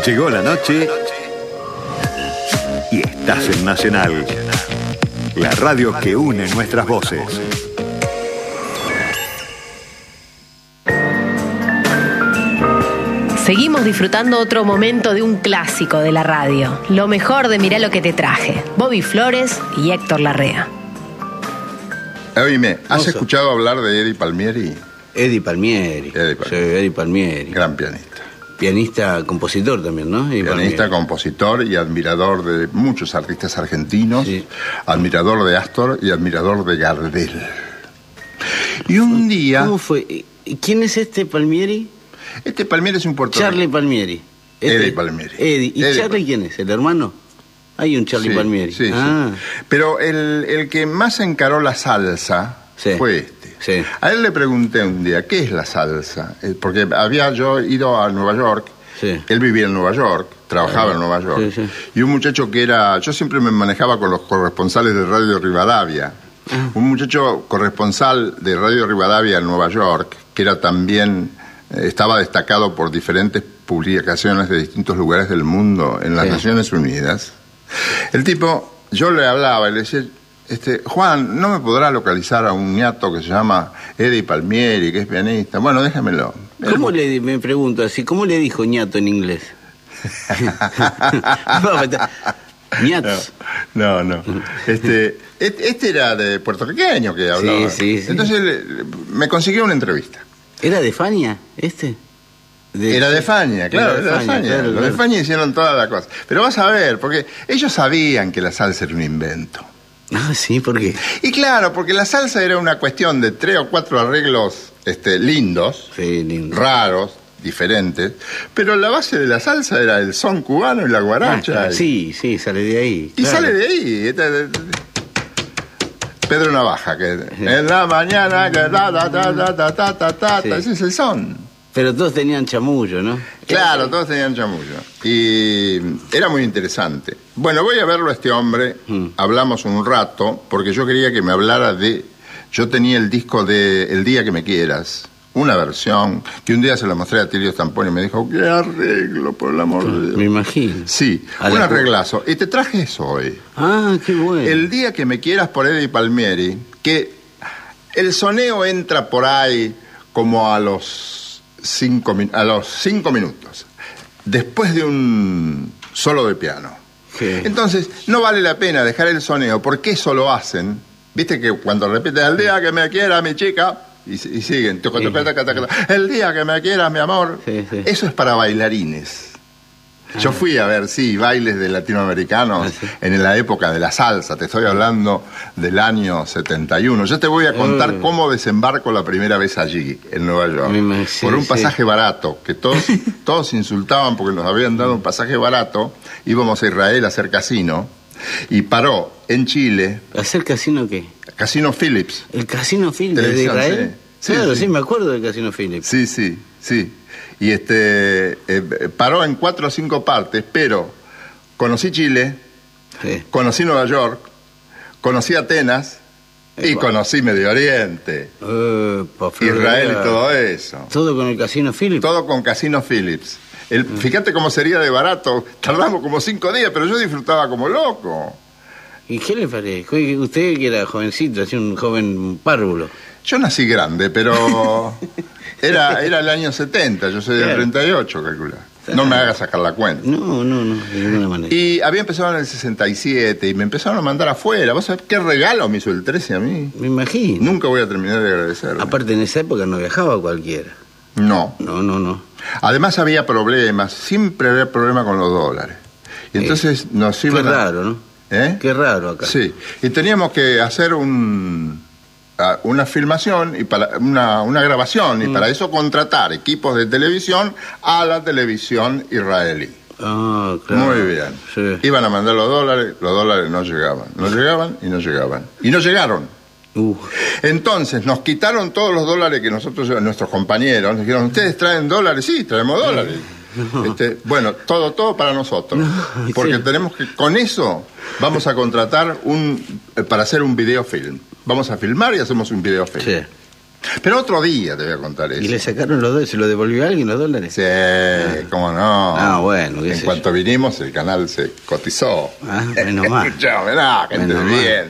Llegó la noche y estás en Nacional, la radio que une nuestras voces. Seguimos disfrutando otro momento de un clásico de la radio. Lo mejor de Mirá lo que te traje. Bobby Flores y Héctor Larrea. Oíme, ¿has escuchado hablar de Eddie Palmieri? Eddie Palmieri. Eddie Palmieri. Gran pianista. Pianista, compositor también, ¿no? Pianista, compositor y admirador de muchos artistas argentinos. Sí. Admirador de Astor y admirador de Gardel. Y un día... ¿Cómo fue? ¿Quién es este Palmieri? Este Palmieri es un puertorriqueño. Charlie Palmieri. Eddie Palmieri. Eddie. ¿Y Eddie Charlie quién es? ¿El hermano? Hay un Charlie Palmieri. Sí, sí. Pero el que más encaró la salsa fue este. Sí. A él le pregunté un día, ¿qué es la salsa? Porque había yo ido a Nueva York. Sí. Él vivía en Nueva York, trabajaba en Nueva York. Sí, sí. Y un muchacho que era... Yo siempre me manejaba con los corresponsales de Radio Rivadavia. Un muchacho corresponsal de Radio Rivadavia en Nueva York, que era también... estaba destacado por diferentes publicaciones de distintos lugares del mundo en las Naciones Unidas. El tipo, yo le hablaba y le decía, Juan, ¿no me podrá localizar a un ñato que se llama Eddie Palmieri, que es pianista? Bueno, déjamelo. Me pregunto así, ¿cómo le dijo ñato en inglés? Ñatos. No. Este era de puertorriqueño que hablaba. Sí. Entonces me consiguió una entrevista. ¿Era de Fania, Era de Fania, claro, era de Fania. Los de Fania hicieron toda la cosa. Pero vas a ver, porque ellos sabían que la salsa era un invento. Ah, sí, ¿por qué? Y claro, porque la salsa era una cuestión de 3 o 4 arreglos lindos, raros, diferentes, pero la base de la salsa era el son cubano y la guaracha. Sí, sale de ahí. Y sale de ahí. Pedro Navaja, que en la mañana, que ese es el son. Pero todos tenían chamullo, ¿no? Claro, todos tenían chamullo. Y era muy interesante. Bueno, voy a verlo a este hombre, hablamos un rato, porque yo quería que me hablara de... Yo tenía el disco de El día que me quieras, una versión, que un día se la mostré a Tilio Stamponi y me dijo, qué arreglo, por el amor de Dios. Me imagino. Sí, un arreglazo. Y te traje eso hoy. Ah, qué bueno. El día que me quieras, por Eddie Palmieri, que el soneo entra por ahí como a los 5 minutos, después de un solo de piano. Sí. Entonces, no vale la pena dejar el soneo, porque eso lo hacen. Viste que cuando repiten el día que me quiera mi chica... Y siguen, el día que me quieras, mi amor. Sí. Eso es para bailarines. Yo fui a ver, bailes de latinoamericanos en la época de la salsa. Te estoy hablando del año 71. Yo te voy a contar cómo desembarco la primera vez allí, en Nueva York. Por un pasaje barato, que todos insultaban porque nos habían dado un pasaje barato. Íbamos a Israel a hacer casino. Y paró en Chile. ¿Hacer casino qué? Casino Philips. ¿El Casino Philips de Israel? Sí, me acuerdo del Casino Philips. Sí. Y paró en 4 o 5 partes, pero conocí Chile, conocí Nueva York, conocí Atenas y conocí Medio Oriente, Israel y todo eso. ¿Todo con el Casino Philips? Todo con Casino Philips. Fíjate cómo sería de barato. Tardamos como 5 días, pero yo disfrutaba como loco. ¿Y qué le parece? Usted que era jovencito, así un joven párvulo. Yo nací grande, pero era el año 70, yo soy del 38, calcula. No me hagas sacar la cuenta. No, de ninguna manera. Y había empezado en el 67 y me empezaron a mandar afuera. ¿Vos sabés qué regalo me hizo el 13 a mí? Me imagino. Nunca voy a terminar de agradecerle. Aparte, en esa época no viajaba cualquiera. No. Además había problemas, siempre había problemas con los dólares. Y entonces nos iban Qué raro, ¿no? Qué raro acá. Sí, y teníamos que hacer una filmación y para una grabación, y para eso contratar equipos de televisión a la televisión israelí. Ah, claro. Muy bien. Sí. Iban a mandar los dólares no llegaban. Y no llegaron. Entonces nos quitaron todos los dólares que nuestros compañeros, nos dijeron, ¿ustedes traen dólares? Sí, traemos dólares. No. Bueno, todo para nosotros. Porque tenemos que, con eso, vamos a contratar para hacer un videofilm. Vamos a filmar y hacemos un videofilm. Sí. Pero otro día te voy a contar eso. ¿Y le sacaron los dólares? ¿Se lo devolvió a alguien los dólares? Sí, cómo no. Ah, bueno. En cuanto vinimos, el canal se cotizó. Ah, menos mal. Escuchame, no, gente de bien.